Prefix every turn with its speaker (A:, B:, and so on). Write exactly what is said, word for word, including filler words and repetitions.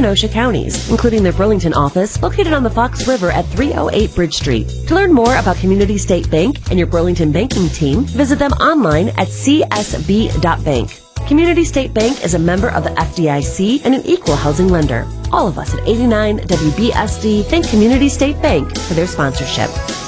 A: Kenosha counties, including their Burlington office located on the Fox River at three oh eight Bridge Street. To learn more about Community State Bank and your Burlington banking team, visit them online at c s b dot bank. Community State Bank is a member of the F D I C and an equal housing lender. All of us at eighty-nine W B S D thank Community State Bank for their sponsorship.